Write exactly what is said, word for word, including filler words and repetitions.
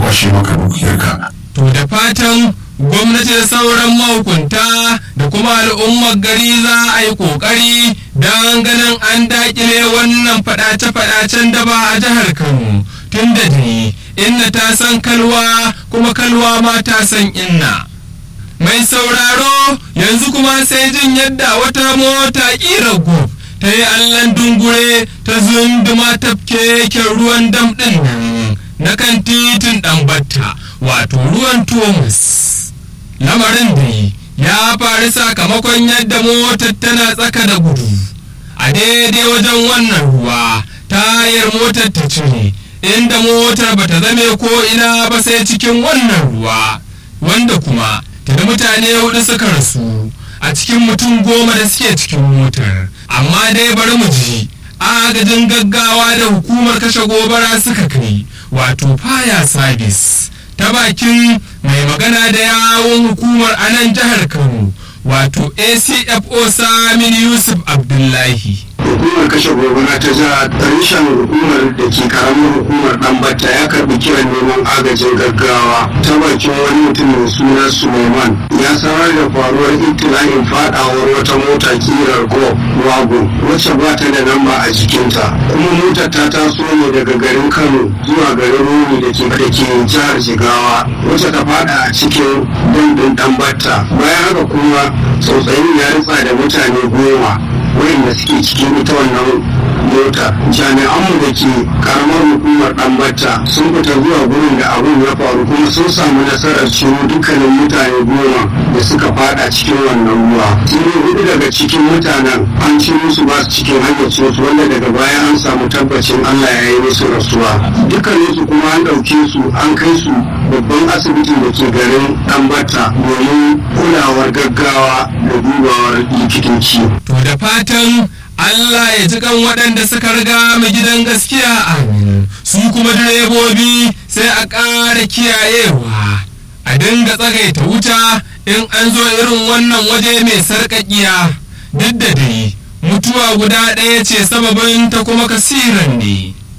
kwashe maka dukiyarka. To da fatan gwamnati da sauran mahukunta da kuma al'ummar gari za a yi kokari don ganin an dakile wannan fadace-fadacen da ba a jihar Kano, tun da dai inna ta san kalwa kuma kalwa ma ta san inna. Mai sauraro yanzu kuma sai jin yadda wata mota ƙira gob ta yi allan dungure ta zunduma tafkeken ruwan dam ɗin nan na kan titin ɗanbatta, wato ruwan Thomas. Lamarin dai ya faru sakamakon yadda motar tana tsaka da gudu. A daidai wajen wannan ruwa tayar motar ta cire, inda motar bata zame ko ina ba sai cikin wannan ruwa, wanda kuma tuni mutane hudu suka rasu a cikin mutum goma da suke cikin motar. Amma dai bari mu ji agajin gaggawa da hukumar kashe gobara suka kai, wato fire service, ta bakin mai magana da yawon hukumar a nan jihar Kano, wato A C F O Samin Yusuf Abdullahi. Hukumar kashe gobara ta jihar reshen hukumar da ke karamar hukumar Ɗanbatta ya karbi kiran neman agajin gaggawa ta bakin wani mutum mai suna Suleiman. Ya sanar da faruwar ibtila'in fadawar wata mota kirar Go Wagon wacce ba ta da namba a jikinta, kuma motar ta taso ne daga garin Kano zuwa garin Roni da ke da ke jihar Jigawa, wacce ta fada a cikin dandin Ɗanbatta. Bayan haka kuma tsautsayin ya ritsa da mutane goma wayanda suke cikin ita wannan mota. Jami'anmu da ke karamar hukumar Ɗanbatta sun fita zuwa gurin da abun ya faru, kuma sun samu nasarar ciro dukkanin mutane goma da suka fada cikin wannan ruwa. Tuni hudu daga cikin mutanen an ciro su ba su cikin hayyacinsu, wanda daga baya an samu tabbacin Allah ya yi musu rasuwa. Dukkaninsu kuma an ɗauke su an kai su babban asibitin da ke garin Ɗanbatta domin kulawar gaggawa da dubawar likitoci. To da fatan Allah ya ji kan waɗanda suka riga mu gidan gaskiya, amin. Su kuma direbobi sai a ƙara kiyayewa, a dinga tsagaita wuta in an zo irin wannan waje mai sarƙaƙiya. Duk da dai mutuwa guda ɗaya ce sababin ta kuma kasiran ne.